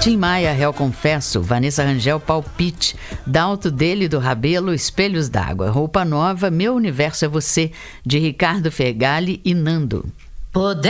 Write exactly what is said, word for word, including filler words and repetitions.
Tim Maia, Réu Confesso. Vanessa Rangel, Palpite. Dalto dele, do Rabelo, Espelhos d'Água. Roupa Nova, Meu Universo é Você, de Ricardo Fegali e Nando. Poder